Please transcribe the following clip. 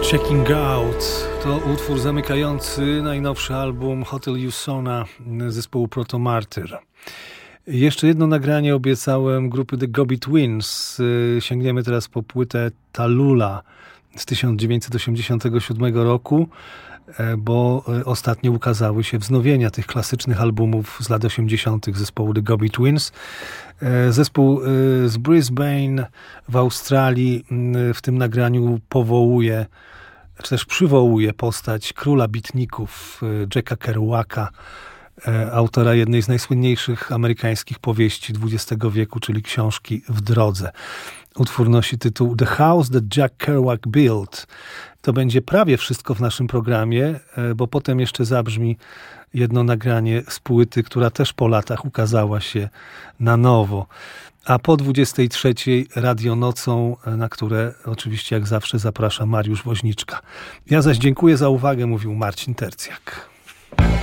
Checking Out to utwór zamykający najnowszy album Hotel Usona zespołu Proto Martyr. Jeszcze jedno nagranie obiecałem grupy The Gobi Twins. Sięgniemy teraz po płytę Tallulah z 1987 roku, bo ostatnio ukazały się wznowienia tych klasycznych albumów z lat 80. zespołu The Gobi Twins. Zespół z Brisbane w Australii w tym nagraniu powołuje, czy też przywołuje postać króla bitników Jacka Kerouaka, autora jednej z najsłynniejszych amerykańskich powieści XX wieku, czyli książki W drodze. Utwór nosi tytuł The House That Jack Kerouac Built. To będzie prawie wszystko w naszym programie, bo potem jeszcze zabrzmi jedno nagranie z płyty, która też po latach ukazała się na nowo. A po 23 Radio Nocą, na które oczywiście jak zawsze zaprasza Mariusz Woźniczka. Ja zaś dziękuję za uwagę, mówił Marcin Tercjak.